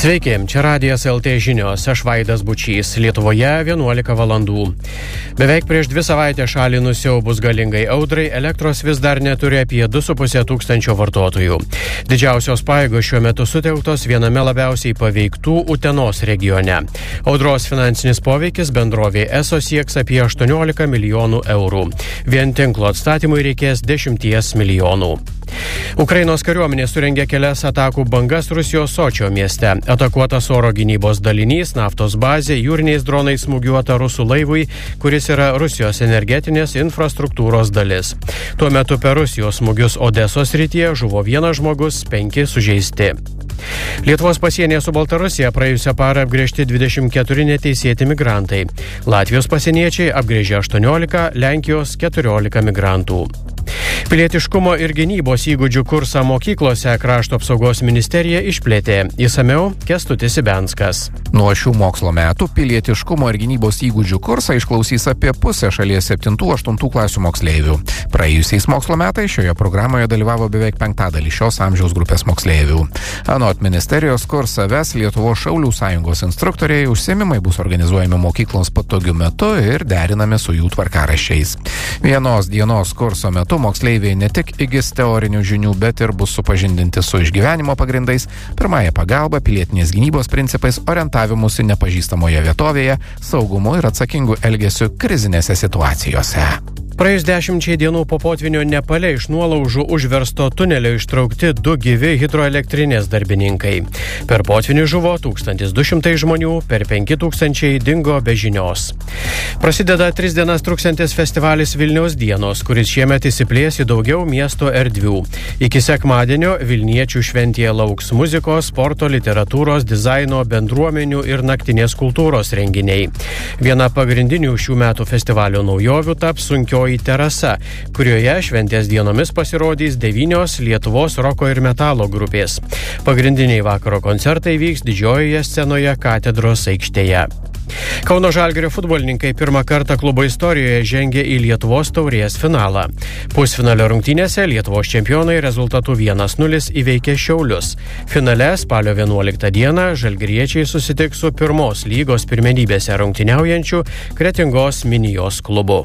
Sveiki, čia Radijas LT žinios, aš Vaidas Bučys, Lietuvoje 11 valandų. Beveik prieš 2 savaitės šalį nusiaubus galingai audrai, elektros vis dar neturi apie 2,5 tūkstančio vartotojų. Didžiausios pajėgos šiuo metu sutelktos viename labiausiai paveiktų Utenos regione. Audros finansinis poveikis bendrovė ESO sieks apie 18 milijonų eurų. Vien tinklo atstatymui reikės 10 milijonų. Ukrainos kariuomenė surengė kelias atakų bangas Rusijos Sočio mieste. Atakuotas oro gynybos dalinys, naftos bazė, jūriniais dronais smūgiuota rusų laivui, kuris yra Rusijos energetinės infrastruktūros dalis. Tuo metu per Rusijos smūgius Odesos srityje žuvo 1 žmogus, 5 sužeisti. Lietuvos pasienyje su Baltarusija praėjusią parą apgręžti 24 neteisėti migrantai. Latvijos pasieniečiai apgręžė 18, Lenkijos 14 migrantų. Pilietiškumo ir gynybos įgūdžių kursą mokyklose Krašto apsaugos ministerija išplėtė. Išsamiau Kęstutis Ibenskas. Nuo šių mokslo metų pilietiškumo ir gynybos įgūdžių kursą išklausys apie pusę šalies 7-8 klasių moksleivių. Praėjusiais mokslo metais šioje programoje dalyvavo beveik 5% šios amžiaus grupės moksleivių. Anot ministerijos kursą ves Lietuvos Šaulių sąjungos instruktoriai, užsiėmimai bus organizuojami mokyklos patogiu metu ir derinami su jų tvarkaraščiais. Vienos dienos kurso metu moksleiviai ne tik įgis teorinių žinių, bet ir bus supažindinti su išgyvenimo pagrindais, pirmąją pagalbą, pilietinės gynybos principais, orientavimusi nepažįstamoje vietovėje, saugumu ir atsakingu elgesiu krizinėse situacijose. Praėjus 10 dienų po potvynio Nepale iš nuolaužų užversto tunelio ištraukti 2 gyvi hidroelektrinės darbininkai. Per potvynį žuvo 1200 žmonių, per 5000 dingo be žinios. Prasideda 3 dienas truksiantis festivalis Vilniaus dienos, kuris šiemet įsiplės į daugiau miesto erdvių. Iki sekmadienio Vilniečių šventėje lauks muzikos, sporto, literatūros, dizaino, bendruomenių ir naktinės kultūros renginiai. Viena pagrindinių šių metų festivalio naujovių taps sunkioji terasa, kurioje šventės dienomis pasirodys 9 Lietuvos roko ir metalo grupės. Pagrindiniai vakaro koncertai vyks didžiojoje scenoje Katedros aikštėje. Kauno Žalgirio futbolininkai pirmą kartą klubo istorijoje žengė į Lietuvos taurės finalą. Pusfinalio rungtynėse Lietuvos čempionai rezultatu 1-0 įveikė Šiaulius. Finale spalio 11 dieną žalgiriečiai susitiks su pirmos lygos pirmenybėse rungtyniaujančiu Kretingos Minijos klubu.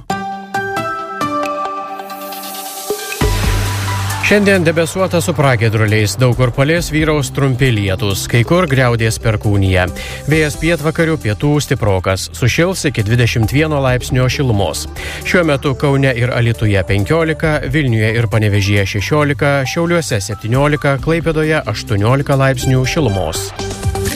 Šiandien debesuota su pragiedruliais, daug kur palis vyraus trumpi lietūs, kai kur griaudės perkūnija. Vėjas pietvakarių pietų stiprokas, sušils iki 21 laipsnio šilumos. Šiuo metu Kaune ir Alytuje 15, Vilniuje ir Panevėžyje 16, Šiauliuose 17, Klaipėdoje 18 laipsnių šilumos.